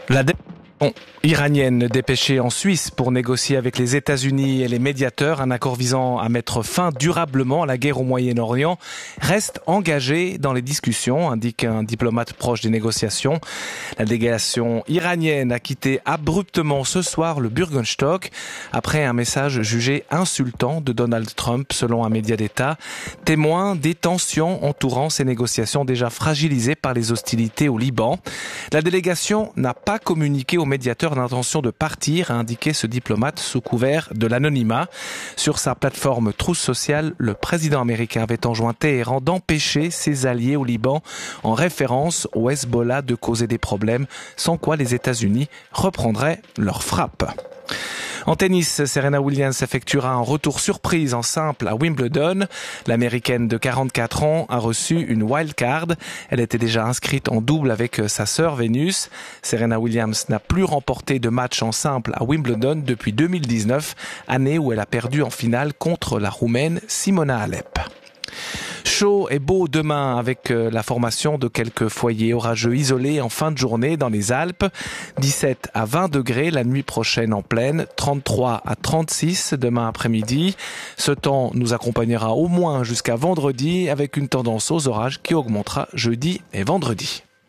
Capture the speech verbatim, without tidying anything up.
La délégation iranienne dépêchée en Suisse pour négocier avec les États-Unis et les médiateurs un accord visant à mettre fin durablement à la guerre au Moyen-Orient reste engagée dans les discussions, indique un diplomate proche des négociations. La délégation iranienne a quitté abruptement ce soir le Bürgenstock après un message jugé insultant de Donald Trump selon un média d'État, témoin des tensions entourant ces négociations déjà fragilisées par les hostilités au Liban. La délégation n'a pas communiqué aux médiateur d'intention de partir, a indiqué ce diplomate sous couvert de l'anonymat. Sur sa plateforme Truth Social, le président américain avait enjoint Téhéran d'empêcher ses alliés au Liban, en référence au Hezbollah, de causer des problèmes, sans quoi les États-Unis reprendraient leur frappe. En tennis, Serena Williams effectuera un retour surprise en simple à Wimbledon. L'américaine de quarante-quatre ans a reçu une wildcard. Elle était déjà inscrite en double avec sa sœur Vénus. Serena Williams n'a plus remporté de match en simple à Wimbledon depuis deux mille dix-neuf, année où elle a perdu en finale contre la Roumaine Simona Halep. Chaud et beau demain avec la formation de quelques foyers orageux isolés en fin de journée dans les Alpes. dix-sept à vingt degrés la nuit prochaine en plaine, trente-trois à trente-six demain après-midi. Ce temps nous accompagnera au moins jusqu'à vendredi avec une tendance aux orages qui augmentera jeudi et vendredi.